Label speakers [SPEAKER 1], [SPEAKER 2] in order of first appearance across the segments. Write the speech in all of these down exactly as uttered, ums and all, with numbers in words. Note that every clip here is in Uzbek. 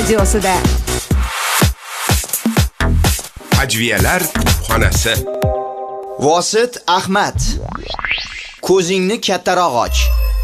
[SPEAKER 1] radiosida.
[SPEAKER 2] Ajviyalar xonasi.
[SPEAKER 3] Vosit Ahmad. Ko'zingni kattaroq och.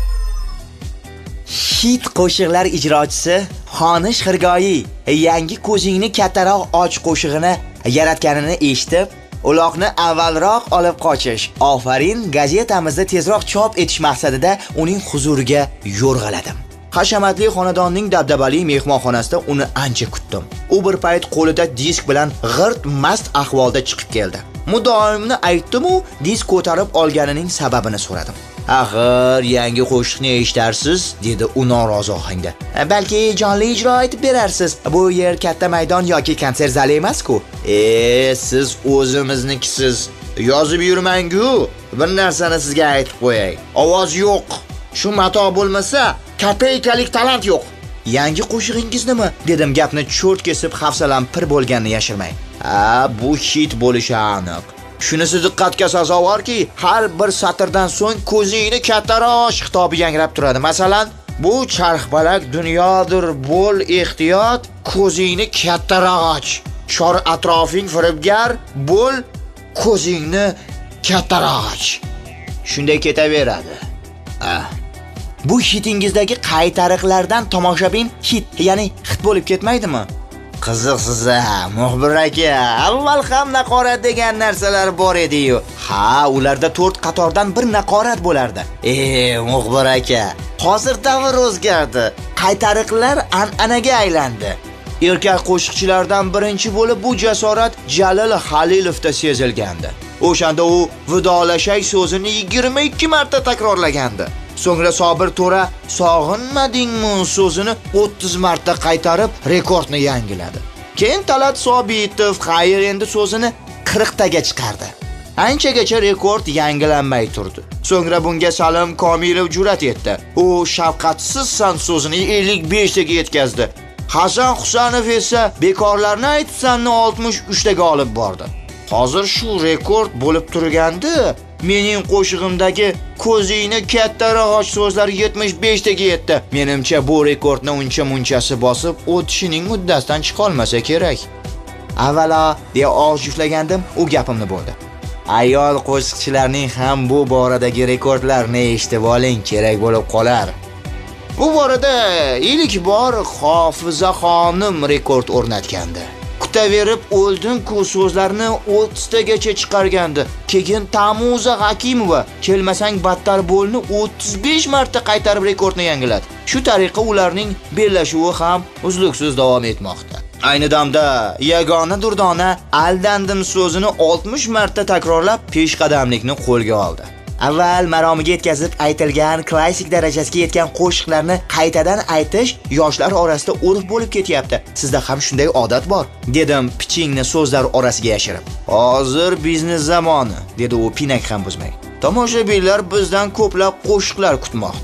[SPEAKER 3] Hit qo'shiqlar ijrochisi Xonish Xirgoyi yangi Ko'zingni kattaroq och qo'shig'ini yaratganini eshitib, uloqni avvalroq olib qochish, ofarin gazetamizda tezroq chop etish maqsadida uning huzuriga yo'rg'aladim. Hashamatli xonadonning dabdabali mehmonxonasida uni ancha kutdim. U bir payt qo'lida disk bilan g'irt mast ahvolda chiqib keldi. Mudoimni aytdim-u, disk ko'tarib olganining sababini so'radim. "Axir, yangi qo'shiqni eshitarsiz", dedi u norozi ohangda. "Balki jonli ijro etib berarsiz. Bu yer katta maydon yoki konsert zali emas-ku." "E, siz o'zimiznikisiz. Yozib yurmang-ku. Bir narsani sizga aytib qo'yay. Ovoz yo'q. Shu mato bo'lmasa, kapeykalik talant yo'q." "Yangi qo'shig'ingiznimi?" dedim gapni cho'rt kesib, hafsalam pir bo'lganini yashirmay. "Ha, bu hit bo'lishi aniq. Shunisi diqqatga sazovorki, har bir satrdan so'ng ko'zingni kattaroq xitobi yangrab turadi. Masalan, bu charxbalak dunyodir, bo'l ehtiyot, ko'zingni kattaroq och. Chor atrofing firibgar, bo'l ko'zingni kattaroq och." Shunday ketaveradi. Ah. Bu hitingizdagi qaytariqlardan tomoshabin hit, ya'ni hit bo'lib ketmaydimi? Qiziqsiz, muxbir aka. Avval ham naqorat degan narsalar bor edi-yu. Ha, ularda to'rt qatordan bir naqorat bo'lardi. E, muxbir aka, hozir davr o'zgardi. Qaytariqlar an'anaga aylandi. Erkak qo'shiqchilardan birinchi bo'lib bu jasorat Jalil Halilovda sezilgandi. O'shanda u vidolashay so'zini yigirma ikki marta takrorlagandi. So'ngra Sobir To'ra "Sog'inmadingmi" so'zini o'ttiz marta qaytarib rekordni yangiladi. Keyin Talat Sobitov "Xayr endi" so'zini qirq taga chiqardi. Anchagacha rekord yangilanmay turdi. So'ngra bunga Salim Komilov jur'at etdi. U "Shafqatsizsan" so'zini ellik besh taga yetkazdi. Hasan Husanov esa "Bekorlarni aytsanni" oltmish uch taga olib bordi. Hozir shu rekord bo'lib turgandi. Mening qo'shig'imdagi "Ko'zingni kattaroq och" so'zlar yetmish besh taga yetdi. Menimcha bu rekordni uncha munchasi bosib o'tishining muddasidan chiqa olmasa kerak. Avvalo deya og'iz juflagandim, u gapimni bo'ldi. Ayol qo'shiqchilarning ham bu boradagi rekordlarni eshitib oling, kerak bo'lib qolar. Bu borada ilk bor Hofiza xonim rekord o'rnatgandi. Kutaverib o'ldim-ku so'zlarni o'ttiz tagacha chiqargandi. Keyin Tamuza Hakimova "Kelmasang battar bo'lni" o'ttiz besh marta qaytarib rekordni yangiladi. Shu tariqa ularning bellashuvi ham uzluksiz davom etmoqda. Ayni damda yagona durdona "Aldandim" so'zini oltmish marta takrorlab peshqadamlikni qo'lga oldi. Avval maromiga yetkazib aytilgan klassik darajasiga yetgan qo'shiqlarni qaytadan aytish yoshlar orasida urf bo'lib ketyapti. Sizda ham shunday odat bor, dedim pichingni so'zlar orasiga yashirib. "Hozir biznes zamoni", dedi u pinak ham buzmay. "Tomoshabinlar bizdan ko'plab qo'shiqlar kutmoqda.